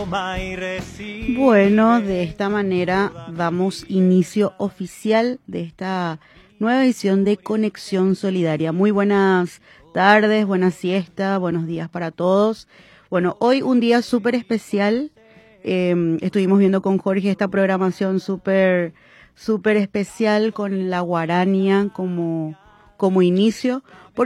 Bueno, de esta manera damos inicio oficial de esta nueva edición de Conexión Solidaria. Muy buenas tardes, buenas siestas, buenos días para todos. Bueno, hoy un día súper especial. Estuvimos viendo con Jorge esta programación súper especial con la Guarania como inicio.